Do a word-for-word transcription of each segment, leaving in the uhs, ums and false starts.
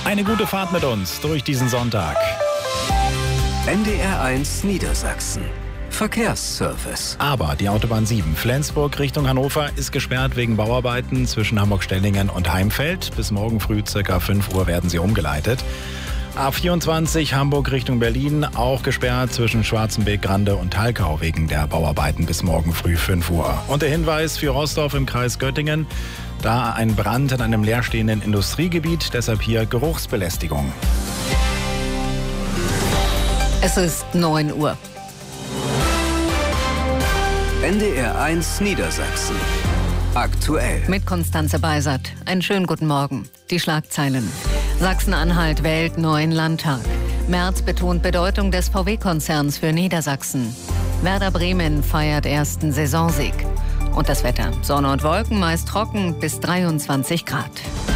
Eine gute Fahrt mit uns durch diesen Sonntag. N D R eins Niedersachsen. Verkehrsservice. Aber die Autobahn sieben Flensburg Richtung Hannover ist gesperrt wegen Bauarbeiten zwischen Hamburg-Stellingen und Heimfeld. Bis morgen früh ca. fünf Uhr werden sie umgeleitet. A vierundzwanzig Hamburg Richtung Berlin auch gesperrt zwischen Schwarzenbeek, Grande und Thalkau wegen der Bauarbeiten bis morgen früh fünf Uhr. Und der Hinweis für Roßdorf im Kreis Göttingen. Da ein Brand in einem leerstehenden Industriegebiet, deshalb hier Geruchsbelästigung. Es ist neun Uhr. N D R eins Niedersachsen. Aktuell. Mit Konstanze Beisert. Einen schönen guten Morgen. Die Schlagzeilen. Sachsen-Anhalt wählt neuen Landtag. Merz betont Bedeutung des V W-Konzerns für Niedersachsen. Werder Bremen feiert ersten Saisonsieg. Und das Wetter. Sonne und Wolken, meist trocken, bis dreiundzwanzig Grad.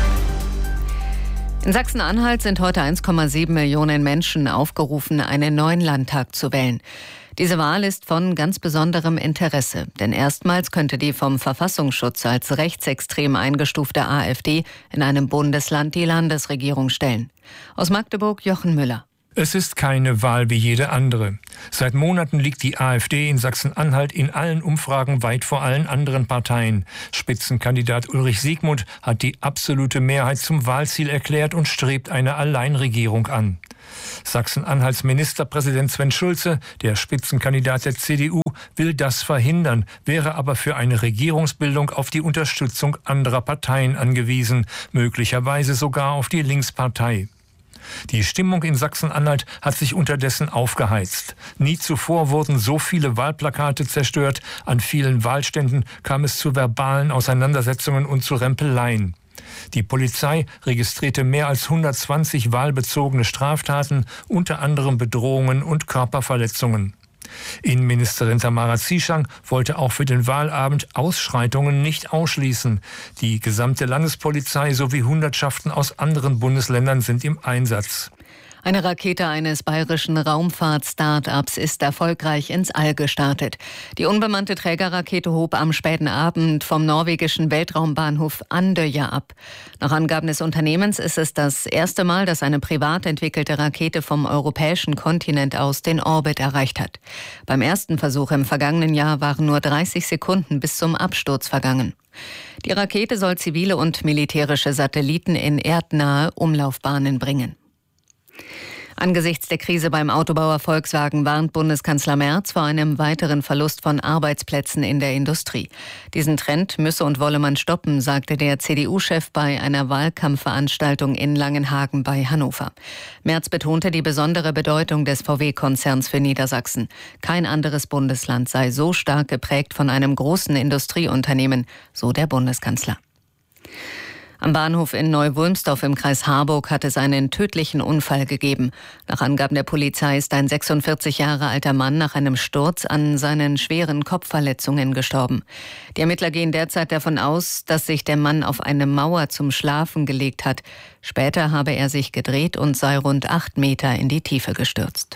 In Sachsen-Anhalt sind heute eins Komma sieben Millionen Menschen aufgerufen, einen neuen Landtag zu wählen. Diese Wahl ist von ganz besonderem Interesse, denn erstmals könnte die vom Verfassungsschutz als rechtsextrem eingestufte AfD in einem Bundesland die Landesregierung stellen. Aus Magdeburg Jochen Müller. Es ist keine Wahl wie jede andere. Seit Monaten liegt die AfD in Sachsen-Anhalt in allen Umfragen weit vor allen anderen Parteien. Spitzenkandidat Ulrich Siegmund hat die absolute Mehrheit zum Wahlziel erklärt und strebt eine Alleinregierung an. Sachsen-Anhalts Ministerpräsident Sven Schulze, der Spitzenkandidat der C D U, will das verhindern, wäre aber für eine Regierungsbildung auf die Unterstützung anderer Parteien angewiesen, möglicherweise sogar auf die Linkspartei. Die Stimmung in Sachsen-Anhalt hat sich unterdessen aufgeheizt. Nie zuvor wurden so viele Wahlplakate zerstört. An vielen Wahlständen kam es zu verbalen Auseinandersetzungen und zu Rempeleien. Die Polizei registrierte mehr als hundertzwanzig wahlbezogene Straftaten, unter anderem Bedrohungen und Körperverletzungen. Innenministerin Tamara Zieschang wollte auch für den Wahlabend Ausschreitungen nicht ausschließen. Die gesamte Landespolizei sowie Hundertschaften aus anderen Bundesländern sind im Einsatz. Eine Rakete eines bayerischen Raumfahrt-Startups ist erfolgreich ins All gestartet. Die unbemannte Trägerrakete hob am späten Abend vom norwegischen Weltraumbahnhof Andøya ab. Nach Angaben des Unternehmens ist es das erste Mal, dass eine privat entwickelte Rakete vom europäischen Kontinent aus den Orbit erreicht hat. Beim ersten Versuch im vergangenen Jahr waren nur dreißig Sekunden bis zum Absturz vergangen. Die Rakete soll zivile und militärische Satelliten in erdnahe Umlaufbahnen bringen. Angesichts der Krise beim Autobauer Volkswagen warnt Bundeskanzler Merz vor einem weiteren Verlust von Arbeitsplätzen in der Industrie. Diesen Trend müsse und wolle man stoppen, sagte der C D U-Chef bei einer Wahlkampfveranstaltung in Langenhagen bei Hannover. Merz betonte die besondere Bedeutung des V W-Konzerns für Niedersachsen. Kein anderes Bundesland sei so stark geprägt von einem großen Industrieunternehmen, so der Bundeskanzler. Am Bahnhof in Neu-Wulmsdorf im Kreis Harburg hat es einen tödlichen Unfall gegeben. Nach Angaben der Polizei ist ein sechsundvierzig Jahre alter Mann nach einem Sturz an seinen schweren Kopfverletzungen gestorben. Die Ermittler gehen derzeit davon aus, dass sich der Mann auf eine Mauer zum Schlafen gelegt hat. Später habe er sich gedreht und sei rund acht Meter in die Tiefe gestürzt.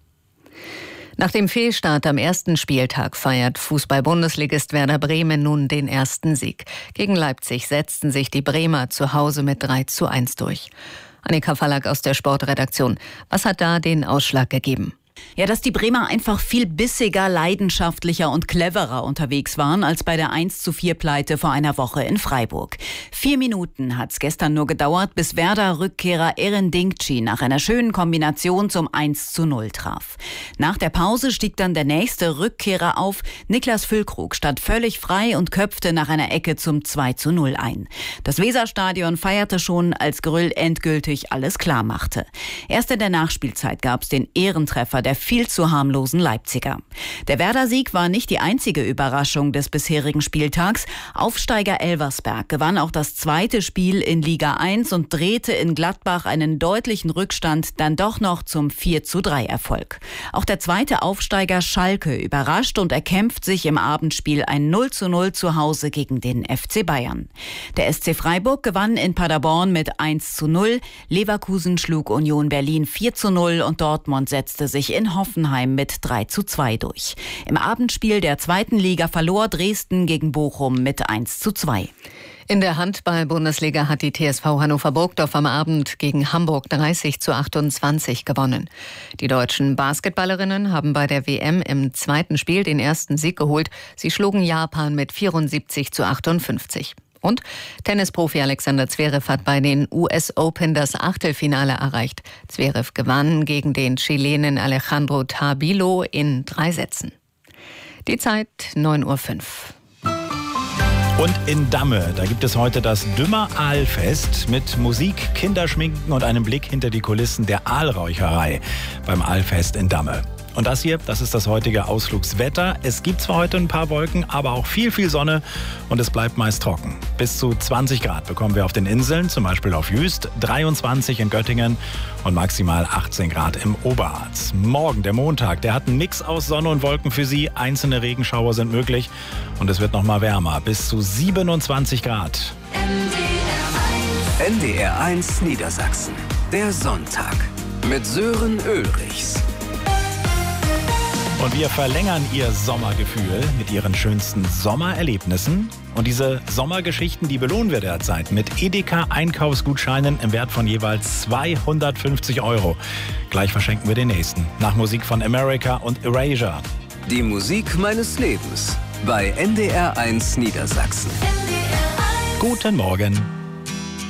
Nach dem Fehlstart am ersten Spieltag feiert Fußball-Bundesligist Werder Bremen nun den ersten Sieg. Gegen Leipzig setzten sich die Bremer zu Hause mit drei zu eins durch. Annika Fallack aus der Sportredaktion. Was hat da den Ausschlag gegeben? Ja, dass die Bremer einfach viel bissiger, leidenschaftlicher und cleverer unterwegs waren als bei der eins zu vier Pleite vor einer Woche in Freiburg. Vier Minuten hat's gestern nur gedauert, bis Werder-Rückkehrer Eren Dinkci nach einer schönen Kombination zum eins zu null traf. Nach der Pause stieg dann der nächste Rückkehrer auf. Niklas Füllkrug stand völlig frei und köpfte nach einer Ecke zum zwei zu null ein. Das Weserstadion feierte schon, als Grüll endgültig alles klar machte. Erst in der Nachspielzeit gab's den Ehrentreffer der viel zu harmlosen Leipziger. Der Werder-Sieg war nicht die einzige Überraschung des bisherigen Spieltags. Aufsteiger Elversberg gewann auch das zweite Spiel in Liga eins und drehte in Gladbach einen deutlichen Rückstand dann doch noch zum vier zu drei Erfolg. Auch der zweite Aufsteiger Schalke überrascht und erkämpft sich im Abendspiel ein null zu null zu Hause gegen den F C Bayern. Der S C Freiburg gewann in Paderborn mit eins zu null, Leverkusen schlug Union Berlin vier zu null und Dortmund setzte sich in Hoffenheim mit drei zu zwei durch. Im Abendspiel der zweiten Liga verlor Dresden gegen Bochum mit eins zu zwei. In der Handball-Bundesliga hat die T S V Hannover Burgdorf am Abend gegen Hamburg dreißig zu achtundzwanzig gewonnen. Die deutschen Basketballerinnen haben bei der W M im zweiten Spiel den ersten Sieg geholt. Sie schlugen Japan mit vierundsiebzig zu achtundfünfzig. Und Tennisprofi Alexander Zverev hat bei den U S Open das Achtelfinale erreicht. Zverev gewann gegen den Chilenen Alejandro Tabilo in drei Sätzen. Die Zeit neun Uhr fünf. Und in Damme, da gibt es heute das Dümmer Aalfest mit Musik, Kinderschminken und einem Blick hinter die Kulissen der Aalräucherei beim Aalfest in Damme. Und das hier, das ist das heutige Ausflugswetter. Es gibt zwar heute ein paar Wolken, aber auch viel, viel Sonne und es bleibt meist trocken. Bis zu zwanzig Grad bekommen wir auf den Inseln, zum Beispiel auf Jüst, dreiundzwanzig in Göttingen und maximal achtzehn Grad im Oberharz. Morgen, der Montag, der hat einen Mix aus Sonne und Wolken für Sie. Einzelne Regenschauer sind möglich und es wird noch mal wärmer, bis zu siebenundzwanzig Grad. N D R eins Niedersachsen, der Sonntag mit Sören Ulrichs. Und wir verlängern Ihr Sommergefühl mit Ihren schönsten Sommererlebnissen. Und diese Sommergeschichten, die belohnen wir derzeit mit Edeka-Einkaufsgutscheinen im Wert von jeweils zweihundertfünfzig Euro. Gleich verschenken wir den nächsten. Nach Musik von America und Erasure. Die Musik meines Lebens bei N D R eins Niedersachsen. Guten Morgen.